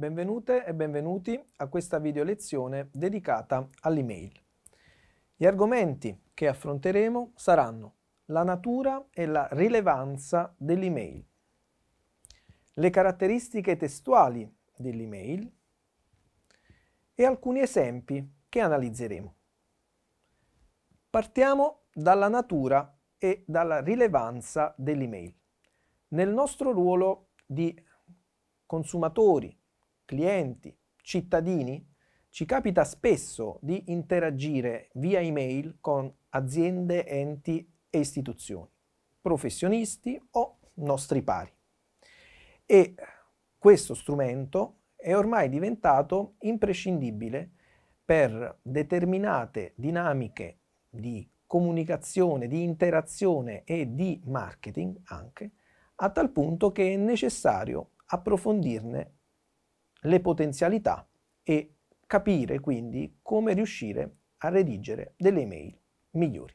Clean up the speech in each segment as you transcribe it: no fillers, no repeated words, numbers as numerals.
Benvenute e benvenuti a questa video lezione dedicata all'email. Gli argomenti che affronteremo saranno la natura e la rilevanza dell'email, le caratteristiche testuali dell'email e alcuni esempi che analizzeremo. Partiamo dalla natura e dalla rilevanza dell'email. Nel nostro ruolo di consumatori, clienti, cittadini, ci capita spesso di interagire via email con aziende, enti e istituzioni, professionisti o nostri pari. E questo strumento è ormai diventato imprescindibile per determinate dinamiche di comunicazione, di interazione e di marketing anche, a tal punto che è necessario approfondirne le potenzialità e capire quindi come riuscire a redigere delle email migliori.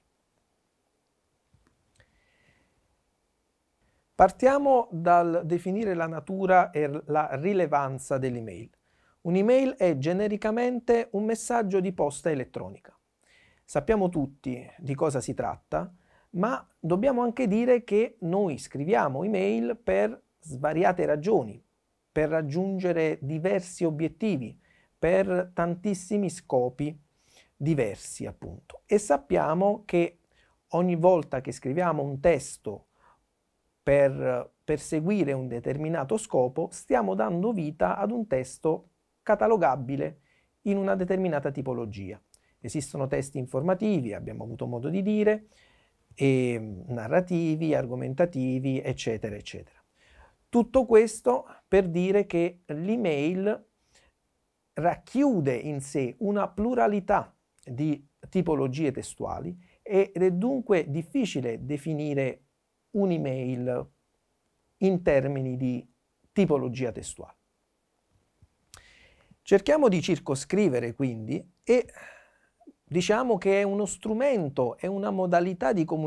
Partiamo dal definire la natura e la rilevanza dell'email. Un'email è genericamente un messaggio di posta elettronica. Sappiamo tutti di cosa si tratta, ma dobbiamo anche dire che noi scriviamo email per svariate ragioni, per raggiungere diversi obiettivi, per tantissimi scopi diversi appunto. E sappiamo che ogni volta che scriviamo un testo per perseguire un determinato scopo, stiamo dando vita ad un testo catalogabile in una determinata tipologia. Esistono testi informativi, abbiamo avuto modo di dire, e narrativi, argomentativi, eccetera, eccetera. Tutto questo per dire che l'email racchiude in sé una pluralità di tipologie testuali ed è dunque difficile definire un'email in termini di tipologia testuale. Cerchiamo di circoscrivere quindi e diciamo che è uno strumento, è una modalità di comunicazione